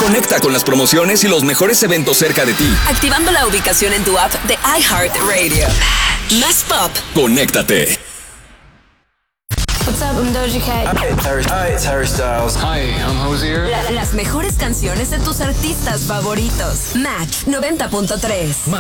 Conecta con las promociones y los mejores eventos cerca de ti. Activando la ubicación en tu app de iHeartRadio. Más pop. Conéctate. What's up, I'm Doja Cat. Hi, it's Harry Styles. Hi, I'm Hozier. Las mejores canciones de tus artistas favoritos. Match 90.3.